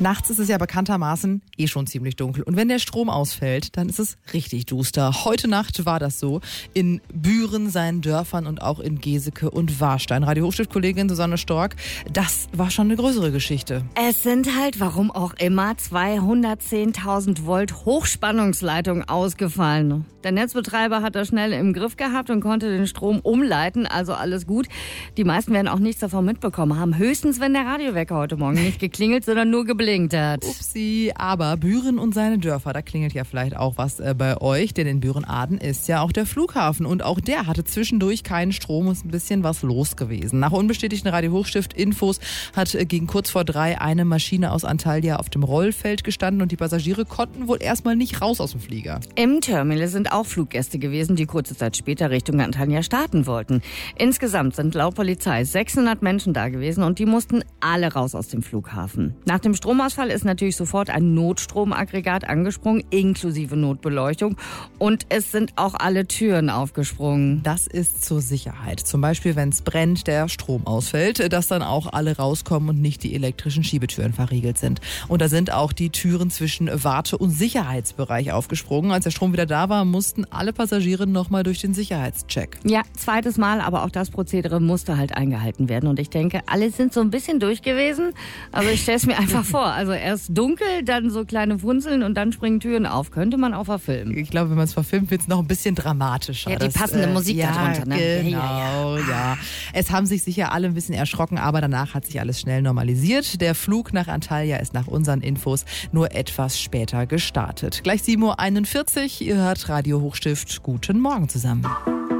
Nachts ist es ja bekanntermaßen schon ziemlich dunkel. Und wenn der Strom ausfällt, dann ist es richtig duster. Heute Nacht war das so in Büren, seinen Dörfern und auch in Geseke und Warstein. Radio Hochstift-Kollegin Susanne Stork, das war schon eine größere Geschichte. Es sind halt, warum auch immer, 210.000 Volt Hochspannungsleitungen ausgefallen. Der Netzbetreiber hat das schnell im Griff gehabt und konnte den Strom umleiten, also alles gut. Die meisten werden auch nichts davon mitbekommen haben. Höchstens, wenn der Radiowecker heute Morgen nicht geklingelt, sondern nur geblinkt hat. Upsi, aber Büren und seine Dörfer, da klingelt ja vielleicht auch was bei euch, denn in Büren-Aden ist ja auch der Flughafen und auch der hatte zwischendurch keinen Strom und ist ein bisschen was los gewesen. Nach unbestätigten Radio Hochstift-Infos hat gegen kurz vor 3 eine Maschine aus Antalya auf dem Rollfeld gestanden und die Passagiere konnten wohl erstmal nicht raus aus dem Flieger. Im Terminal sind auch Fluggäste gewesen, die kurze Zeit später Richtung Antalya starten wollten. Insgesamt sind laut Polizei 600 Menschen da gewesen und die mussten alle raus aus dem Flughafen. Nach dem Stromausfall ist natürlich sofort ein Notstromaggregat angesprungen, inklusive Notbeleuchtung. Und es sind auch alle Türen aufgesprungen. Das ist zur Sicherheit. Zum Beispiel, wenn es brennt, der Strom ausfällt, dass dann auch alle rauskommen und nicht die elektrischen Schiebetüren verriegelt sind. Und da sind auch die Türen zwischen Warte- und Sicherheitsbereich aufgesprungen. Als der Strom wieder da war, mussten alle Passagiere nochmal durch den Sicherheitscheck. Ja, zweites Mal, aber auch das Prozedere musste halt eingehalten werden. Und ich denke, alle sind so ein bisschen durch gewesen. Also ich stelle es mir einfach vor. Also erst dunkel, dann so kleine Funzeln und dann springen Türen auf. Könnte man auch verfilmen. Ich glaube, wenn man es verfilmt, wird es noch ein bisschen dramatischer. Ja, die passende Musik darunter. Ne? Genau, ja. Es haben sich sicher alle ein bisschen erschrocken, aber danach hat sich alles schnell normalisiert. Der Flug nach Antalya ist nach unseren Infos nur etwas später gestartet. Gleich 7:41 Uhr, ihr hört Radio Hochstift. Guten Morgen zusammen.